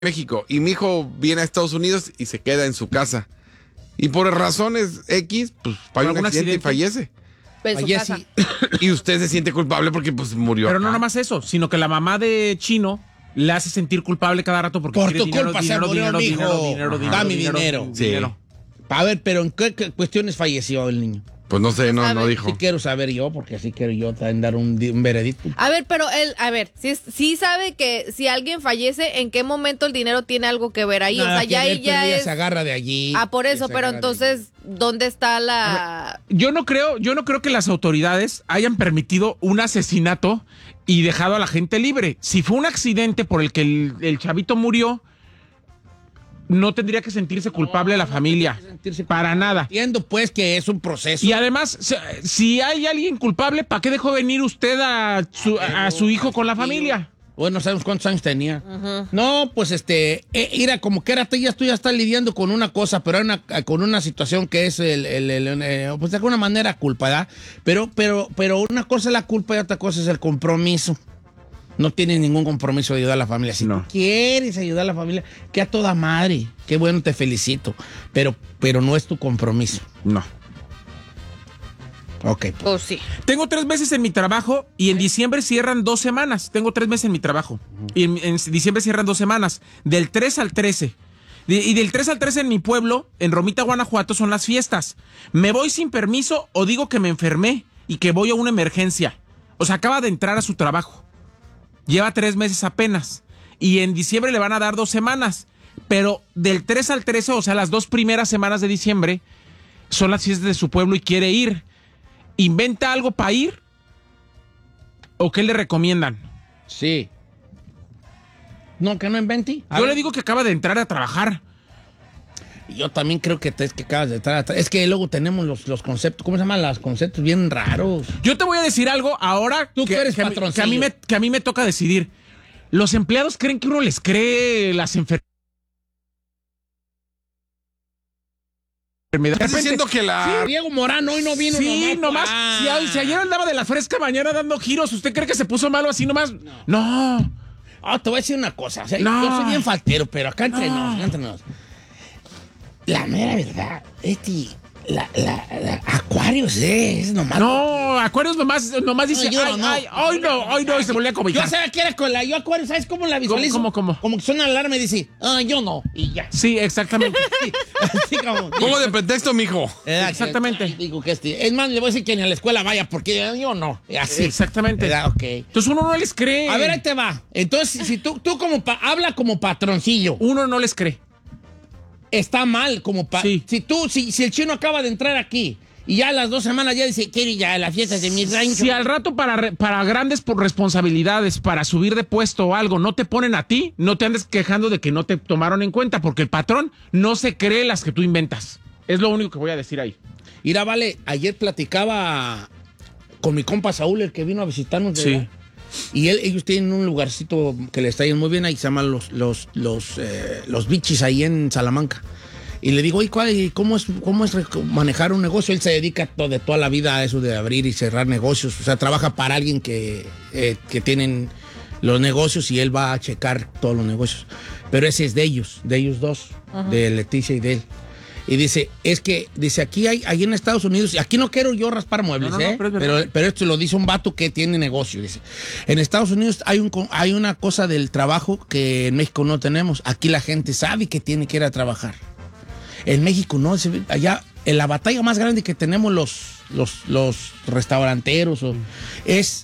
México y mi hijo viene a Estados Unidos y se queda en su casa. Y por razones X, pues falla un accidente y fallece. En su casa. Y usted se siente culpable porque pues murió. Pero acá. no nomás eso, sino que la mamá de Chino le hace sentir culpable cada rato porque Por quiere tu culpa se murió mi hijo. Da mi dinero. Sí. A ver, pero ¿en qué cuestiones falleció el niño? Pues no sé, no dijo. Sí quiero saber yo, porque así quiero yo también dar un veredicto. A ver, pero sí sabe que si alguien fallece, ¿en qué momento el dinero tiene algo que ver ahí? Nada o sea, ya que ahí ver, ya pero ella es... se agarra de allí. Ah, por eso, Se pero agarra de entonces, ¿dónde está la...? Yo no creo que las autoridades hayan permitido un asesinato y dejado a la gente libre. Si fue un accidente por el que el chavito murió, no tendría que sentirse culpable la familia. Para nada. Entiendo, pues, que es un proceso. Y además, si hay alguien culpable, ¿para qué dejó venir usted a su hijo con la familia? Bueno, no sabemos cuántos años tenía. No, pues era como que tú ya estás lidiando con una cosa, pero con una situación que es pues de alguna manera culpa, ¿verdad? Pero una cosa es la culpa y otra cosa es el compromiso. No tienes ningún compromiso de ayudar a la familia. Si tú quieres ayudar a la familia, que a toda madre. Qué bueno, te felicito. Pero no es tu compromiso. No. Ok. Pues sí. Tengo 3 meses en mi trabajo y en diciembre cierran 2 semanas. Tengo 3 meses en mi trabajo. Y en diciembre cierran 2 semanas. Del 3 al 13. Y del 3 al 13 en mi pueblo, en Romita, Guanajuato, son las fiestas. ¿Me voy sin permiso o digo que me enfermé y que voy a una emergencia? O sea, acaba de entrar a su trabajo. Lleva 3 meses apenas. Y en diciembre le van a dar 2 semanas. Pero del 3 al 13, o sea, las 2 primeras semanas de diciembre, son las fiestas de su pueblo y quiere ir. ¿Inventa algo para ir? ¿O qué le recomiendan? Sí. No, que no invente. Yo le digo que acaba de entrar a trabajar. Yo también creo que es que acabas de entrar. Es que luego tenemos los conceptos, ¿cómo se llaman? Los conceptos bien raros. Yo te voy a decir algo ahora Tú que eres patroncillo. que a mí me toca decidir. Los empleados creen que uno les cree las enfermedades. ¿Estás diciendo que la... Diego Morán hoy no vino Sí, nomás. Si ayer andaba de la fresca mañana dando giros, ¿usted cree que se puso malo así nomás? No. Te voy a decir una cosa. O sea, No. yo soy bien faltero, pero acá entre nos. La mera verdad, Acuarios es nomás. No, Acuarios nomás dice, hoy no, y se volvió a Yo cobijar. sabía que era con yo Acuarios, ¿sabes cómo la visualizo? ¿Cómo? Como que suena la alarma y dice, yo no, y ya. Sí, exactamente. Sí, así como. ¿Cómo de pretexto, mijo? Exactamente. Digo que es más, le voy a decir que ni a la escuela vaya, porque yo no. Así. Exactamente. Ok. Entonces uno no les cree. A ver, ahí te va. Entonces, si tú habla como patroncillo. Uno no les cree. Está mal como Sí. Si el chino acaba de entrar aquí y ya a las 2 semanas ya dice, quiero ir a las fiestas de mi rancho. Si al rato para grandes responsabilidades, para subir de puesto o algo, no te ponen a ti, no te andes quejando de que no te tomaron en cuenta, porque el patrón no se cree las que tú inventas. Es lo único que voy a decir ahí. Mira, vale, ayer platicaba con mi compa Saúl, el que vino a visitarnos. Sí. Y ellos tienen un lugarcito que le está yendo muy bien ahí, se llaman los Bichis ahí en Salamanca. Y le digo, oye, ¿cómo es manejar un negocio? Él se dedica de toda la vida a eso de abrir y cerrar negocios. O sea, trabaja para alguien que tienen los negocios y él va a checar todos los negocios. Pero ese es de ellos dos, de Leticia y de él. Y dice, aquí hay en Estados Unidos, y aquí no quiero yo raspar muebles, pero esto lo dice un vato que tiene negocio, dice. En Estados Unidos hay una cosa del trabajo que en México no tenemos. Aquí la gente sabe que tiene que ir a trabajar. En México no, allá en la batalla más grande que tenemos los restauranteros es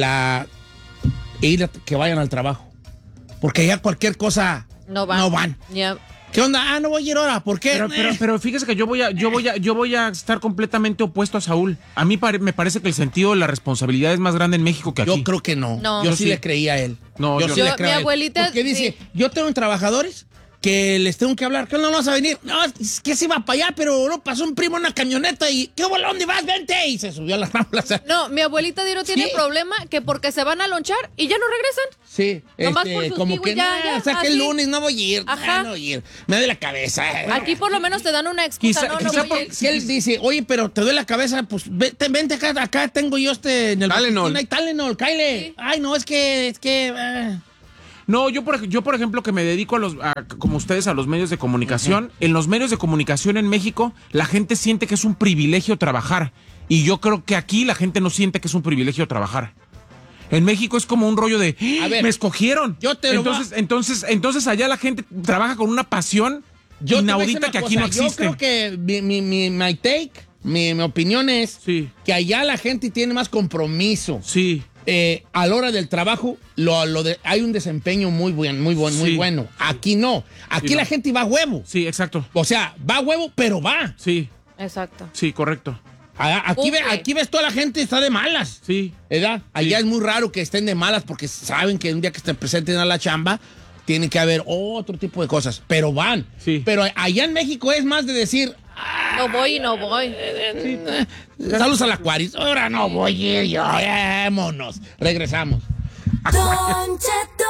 que vayan al trabajo. Porque allá cualquier cosa no van. Yeah. ¿Qué onda? No voy a ir ahora. ¿Por qué? Pero fíjese que yo voy a estar completamente opuesto a Saúl. A mí me parece que el sentido de la responsabilidad es más grande en México que aquí. Yo creo que no. Yo sí le creía a él. No, yo sí le creo mi a él. abuelita, Porque dice, sí. yo tengo trabajadores que les tengo que hablar. ¿Qué no vas a venir? No, es que se iba para allá, pero no pasó un primo en una camioneta y ¿qué bola? ¿Dónde vas? Vente. Y se subió a la rambla. No, mi abuelita Diro tiene Sí. problema que porque se van a lonchar y ya no regresan. Sí, Nomás por sus como hijos, que ya, o sea, que así. el lunes no voy a ir. Ajá. No voy a ir. Me duele la cabeza. Aquí por lo menos te dan una excusa. Quizá No voy a ir. Si él dice, oye, pero te duele la cabeza, pues vente acá tengo yo en el Tylenol. botiquín, hay Tylenol, Kyle. Sí. Ay, no, es que No, yo por ejemplo, que me dedico como ustedes, a los medios de comunicación. En los medios de comunicación en México, la gente siente que es un privilegio trabajar. Y yo creo que aquí la gente no siente que es un privilegio trabajar. En México es como un rollo de, me escogieron. Entonces allá la gente trabaja con una pasión inaudita que aquí no existe. Yo creo que mi opinión es que allá la gente tiene más compromiso. Sí. A la hora del trabajo hay un desempeño muy bueno. Aquí no. Aquí la gente va a huevo. Sí, exacto. O sea, va a huevo, pero va. Sí. Exacto. Sí, correcto. Aquí ves toda la gente está de malas. Sí. ¿Verdad? Allá es muy raro que estén de malas porque saben que un día que se presenten a la chamba tiene que haber otro tipo de cosas. Pero van. Sí. Pero allá en México es más de decir... No voy y no voy. Sí. Saludos al Aquaris. Ahora no voy a ir yo. Vámonos. Regresamos. Don Cheto.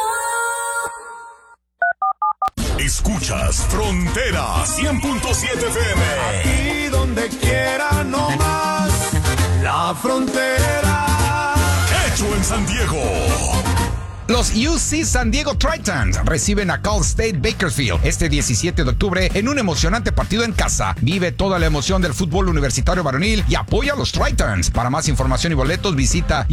Escuchas Frontera 100.7 FM. Aquí donde quiera, no más. La frontera. Hecho en San Diego. Los UC San Diego Tritons reciben a Cal State Bakersfield este 17 de octubre en un emocionante partido en casa. Vive toda la emoción del fútbol universitario varonil y apoya a los Tritons. Para más información y boletos visita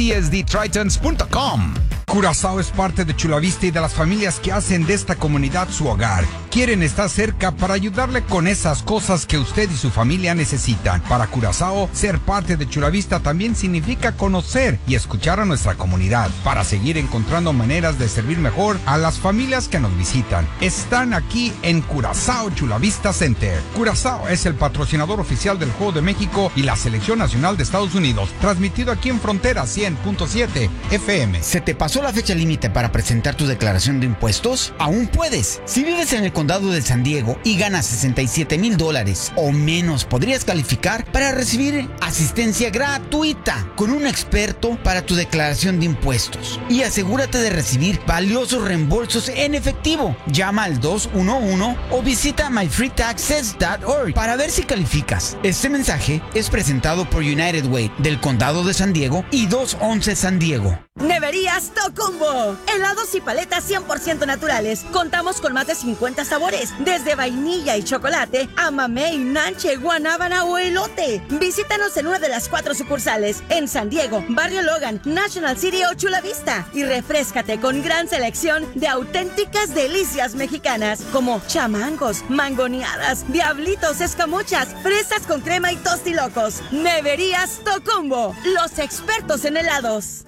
ucsdtritons.com. Curazao es parte de Chula Vista y de las familias que hacen de esta comunidad su hogar. Quieren estar cerca para ayudarle con esas cosas que usted y su familia necesitan. Para Curazao, ser parte de Chula Vista también significa conocer y escuchar a nuestra comunidad para seguir encontrando maneras de servir mejor a las familias que nos visitan. Están aquí en Curazao Chula Vista Center. Curazao es el patrocinador oficial del Juego de México y la Selección Nacional de Estados Unidos, transmitido aquí en Frontera 100.7 FM. ¿Se te pasó la fecha límite para presentar tu declaración de impuestos? Aún puedes. Si vives en el condado de San Diego y ganas $67,000 o menos, podrías calificar para recibir asistencia gratuita con un experto para tu declaración de impuestos. Y asegúrate de recibir valiosos reembolsos en efectivo. Llama al 211 o visita myfreetaxes.org para ver si calificas. Este mensaje es presentado por United Way del condado de San Diego y 211 San Diego. Neverías Tocumbo. Helados y paletas 100% naturales. Contamos con más de 50 sabores, desde vainilla y chocolate a mamey, nanche, guanábana o elote. Visítanos en una de las 4 sucursales en San Diego, Barrio Logan, National City o Chula Vista y refréscate con gran selección de auténticas delicias mexicanas como chamangos, mangoneadas, diablitos, escamochas, fresas con crema y tostilocos. Neverías Tocumbo, los expertos en helados.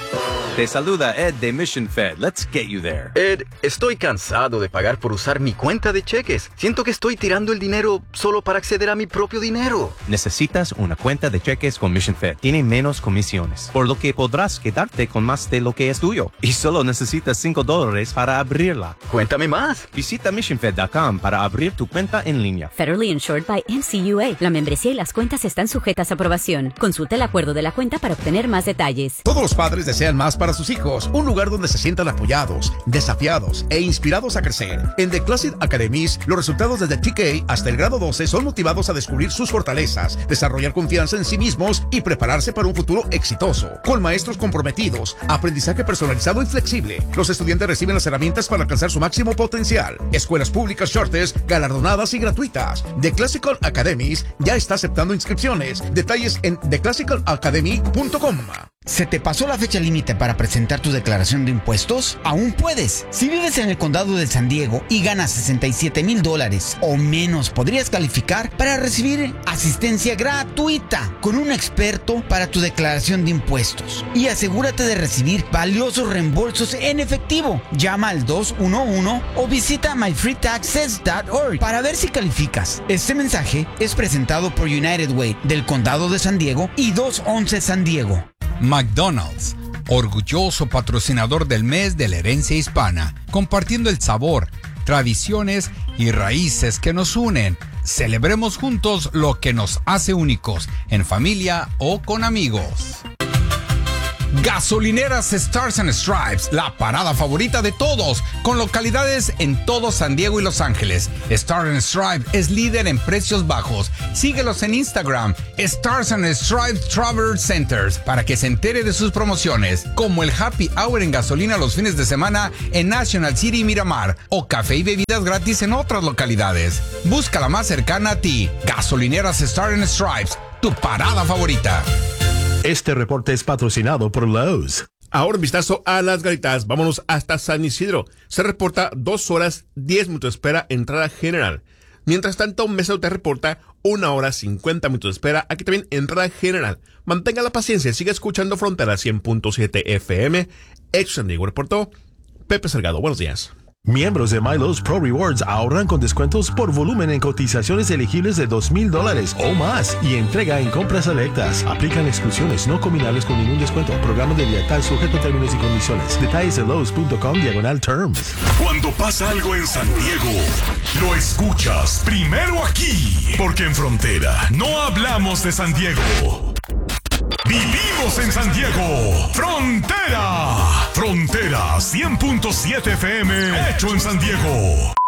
Te saluda Ed de Mission Fed. Let's get you there. Ed, estoy cansado de pagar por usar mi cuenta de cheques. Siento que estoy tirando el dinero solo para acceder a mi propio dinero. Necesitas una cuenta de cheques con Mission Fed. Tiene menos comisiones, por lo que podrás quedarte con más de lo que es tuyo. Y solo necesitas $5 para abrirla. Cuéntame más. Visita missionfed.com para abrir tu cuenta en línea. Federally insured by NCUA. La membresía y las cuentas están sujetas a aprobación. Consulta el acuerdo de la cuenta para obtener más detalles. Todos los padres desean más para sus hijos, un lugar donde se sientan apoyados, desafiados e inspirados a crecer. En The Classic Academies, los resultados desde TK hasta el grado 12 son motivados a descubrir sus fortalezas, desarrollar confianza en sí mismos y prepararse para un futuro exitoso. Con maestros comprometidos, aprendizaje personalizado y flexible, los estudiantes reciben las herramientas para alcanzar su máximo potencial. Escuelas públicas Charters, galardonadas y gratuitas. The Classical Academies ya está aceptando inscripciones. Detalles en theclassicalacademy.com. ¿Se te pasó la fecha límite para presentar tu declaración de impuestos? Aún puedes. Si vives en el condado de San Diego y ganas $67,000 o menos, podrías calificar para recibir asistencia gratuita con un experto para tu declaración de impuestos. Y asegúrate de recibir valiosos reembolsos en efectivo. Llama al 211 o visita myfreetaxes.org para ver si calificas. Este mensaje es presentado por United Way del condado de San Diego y 211 San Diego. McDonald's, orgulloso patrocinador del mes de la herencia hispana, compartiendo el sabor, tradiciones y raíces que nos unen. Celebremos juntos lo que nos hace únicos, en familia o con amigos. Gasolineras Stars and Stripes, la parada favorita de todos, con localidades en todo San Diego y Los Ángeles. Stars and Stripes es líder en precios bajos. Síguelos en Instagram, Stars and Stripes Travel Centers, para que se entere de sus promociones, como el Happy Hour en gasolina los fines de semana en National City y Miramar, o café y bebidas gratis en otras localidades. Busca la más cercana a ti. Gasolineras Stars and Stripes, tu parada favorita. Este reporte es patrocinado por Lowe's. Ahora un vistazo a las garitas. Vámonos hasta San Isidro. Se reporta 2 horas 10 minutos de espera, entrada general. Mientras tanto, Mesa te reporta 1 hora 50 minutos de espera, aquí también entrada general. Mantenga la paciencia, siga escuchando Frontera 100.7 FM. Hecho San Diego, reportó Pepe Salgado. Buenos días. Miembros de MyLowe's Pro Rewards ahorran con descuentos por volumen en cotizaciones elegibles de $2,000 o más y entrega en compras selectas. Aplican exclusiones no combinables con ningún descuento. Programa de lealtad sujeto a términos y condiciones. Detalles de Lowe's.com/terms. Cuando pasa algo en San Diego, lo escuchas primero aquí, porque en Frontera no hablamos de San Diego. Vivimos en San Diego. Frontera. Frontera 100.7 FM. Hecho en San Diego.